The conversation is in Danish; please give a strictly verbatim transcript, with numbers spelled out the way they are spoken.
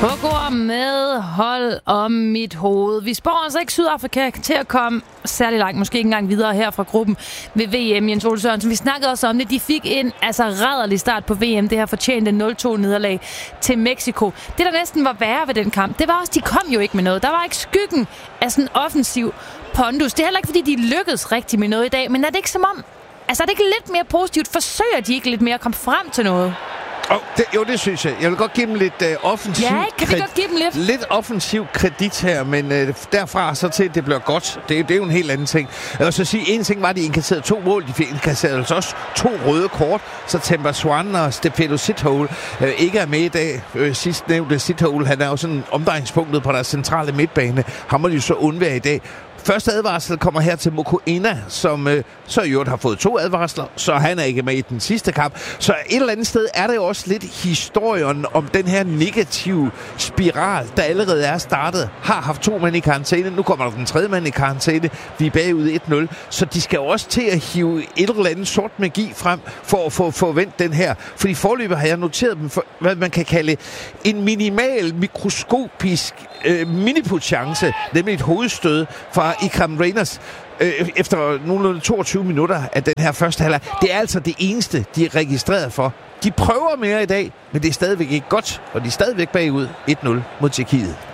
Hugger med hold om mit hoved. Vi spår altså ikke Sydafrika til at komme særlig langt, måske ikke engang videre her fra gruppen ved V M. Jens Ole Sørensen, vi snakkede også om det. De fik en altså rædderlig start på V M. Det her fortjente nul to nederlag til Mexico. Det, der næsten var værre ved den kamp, det var også, de kom jo ikke med noget. Der var ikke skyggen af sådan en offensiv pondus. Det er heller ikke, fordi de lykkedes rigtig med noget i dag, men er det ikke som om, altså er det ikke lidt mere positivt? Forsøger de ikke lidt mere at komme frem til noget? Oh, det, jo, det synes jeg. Jeg vil godt give dem lidt uh, offensiv ja, kan vi godt give dem lidt? lidt offensiv kredit her, men uh, derfra så til, at det bliver godt. Det, det er jo en helt anden ting. Jeg vil så sige, en ting var, at de inkasserede to mål. De inkasserede altså også to røde kort, så Temba Swan og Stefano Sithole uh, ikke er med i dag. Uh, sidst nævnte Sithole, han er jo sådan omdrejningspunktet på deres centrale midtbane. Han må de så undvære i dag. Første advarsel kommer her til Mokoena, som øh, så i øvrigt har fået to advarsler, så han er ikke med i den sidste kamp. Så et eller andet sted er det jo også lidt historien om den her negative spiral, der allerede er startet. Har haft to mænd i karantæne, nu kommer der den tredje mand i karantæne. Vi er bagud et nul, så de skal jo også til at hive et eller andet sort magi frem for at få, få vendt den her. Fordi forløbet har jeg noteret dem for, hvad man kan kalde en minimal, mikroskopisk øh, miniput-chance, nemlig et hovedstød fra Ikram Reyners øh, efter nogenlunde toogtyve minutter af den her første halvleg. Det er altså det eneste, de er registreret for. De prøver mere i dag, men det er stadigvæk ikke godt, og de er stadigvæk bagud et nul mod Tjekkiet.